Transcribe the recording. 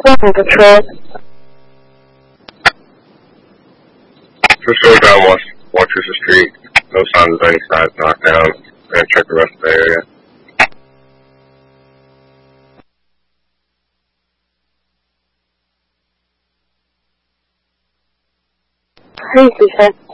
Golden Patrol. Just go down Wachusett Street. No signs of any size knockdown. And check the rest of the area. Thank you, sir.